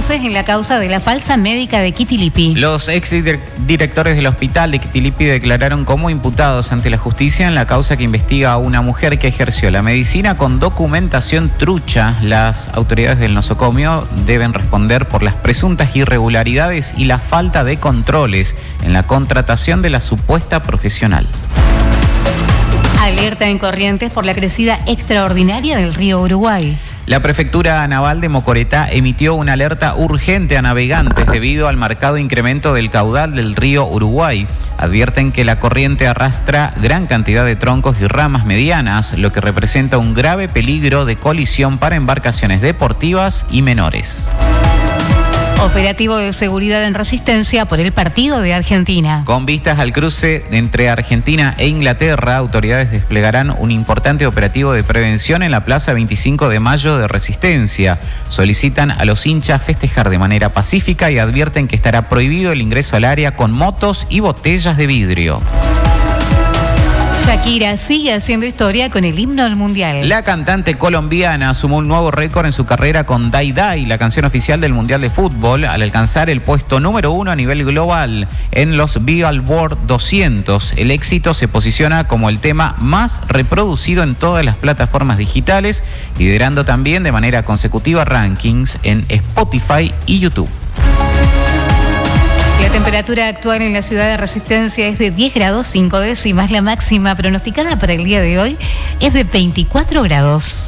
avances en la causa de la falsa médica de Quitilipi. Los exdirectores del hospital de Quitilipi declararon como imputados ante la justicia en la causa que investiga a una mujer que ejerció la medicina con documentación trucha. Las autoridades del nosocomio deben responder por las presuntas irregularidades y la falta de controles en la contratación de la supuesta profesional. Alerta en Corrientes por la crecida extraordinaria del río Uruguay. La Prefectura Naval de Mocoretá emitió una alerta urgente a navegantes debido al marcado incremento del caudal del río Uruguay. Advierten que la corriente arrastra gran cantidad de troncos y ramas medianas, lo que representa un grave peligro de colisión para embarcaciones deportivas y menores. Operativo de seguridad en Resistencia por el partido de Argentina. Con vistas al cruce entre Argentina e Inglaterra, autoridades desplegarán un importante operativo de prevención en la Plaza 25 de Mayo de Resistencia. Solicitan a los hinchas festejar de manera pacífica y advierten que estará prohibido el ingreso al área con motos y botellas de vidrio. Shakira sigue haciendo historia con el himno del Mundial. La cantante colombiana sumó un nuevo récord en su carrera con Dai Dai, la canción oficial del Mundial de Fútbol, al alcanzar el puesto número 1 a nivel global en los Billboard 200. El éxito se posiciona como el tema más reproducido en todas las plataformas digitales, liderando también de manera consecutiva rankings en Spotify y YouTube. La temperatura actual en la ciudad de Resistencia es de 10 grados 5 décimas. La máxima pronosticada para el día de hoy es de 24 grados.